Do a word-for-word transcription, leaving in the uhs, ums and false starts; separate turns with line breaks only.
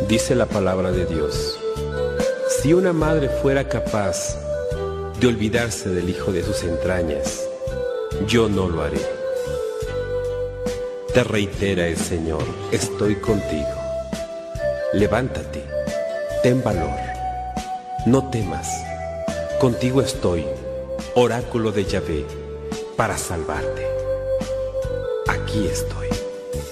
Dice la palabra de Dios: si una madre fuera capaz de olvidarse del hijo de sus entrañas, yo no lo haré. Te reitera el Señor: estoy contigo. Levántate, ten valor, no temas. Contigo estoy, oráculo de Yahvé, para salvarte. Aquí estoy.